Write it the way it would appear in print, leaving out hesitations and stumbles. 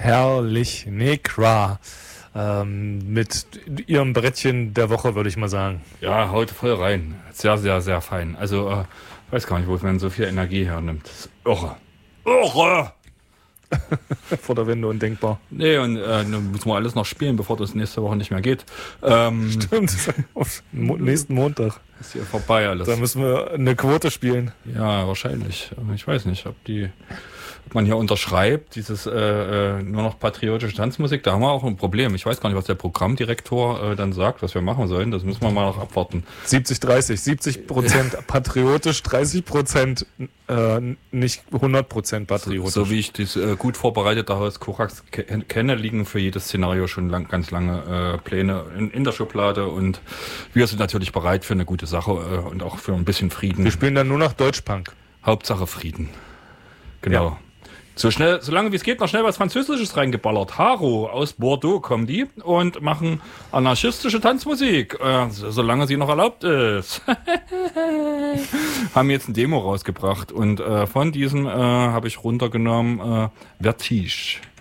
herrlich. Necra. Mit ihrem Brettchen der Woche, würde ich mal sagen. Ja, haut voll rein. Sehr, sehr, sehr fein. Also, weiß gar nicht, wo man so viel Energie hernimmt. Das ist irre. Irre! Vor der Wende undenkbar. Nee, und dann muss man alles noch spielen, bevor das nächste Woche nicht mehr geht. Stimmt, nächsten Montag. Ist hier vorbei alles. Da müssen wir eine Quote spielen. Ja, wahrscheinlich. Ich weiß nicht, ob man hier unterschreibt, dieses nur noch patriotische Tanzmusik, da haben wir auch ein Problem. Ich weiß gar nicht, was der Programmdirektor dann sagt, was wir machen sollen. Das müssen wir mal noch abwarten. 70% patriotisch, 30% nicht 100% patriotisch. So wie ich das gut vorbereitete Haus Korax kenne, liegen für jedes Szenario schon ganz lange Pläne in der Schublade und wir sind natürlich bereit für eine gute Sache und auch für ein bisschen Frieden. Wir spielen dann nur noch Deutschpunk. Hauptsache Frieden. Genau. Ja. Solange wie es geht, noch schnell was Französisches reingeballert. Haro aus Bordeaux kommen die und machen anarchistische Tanzmusik, solange sie noch erlaubt ist. Haben jetzt ein Demo rausgebracht und von diesem habe ich runtergenommen Vertige.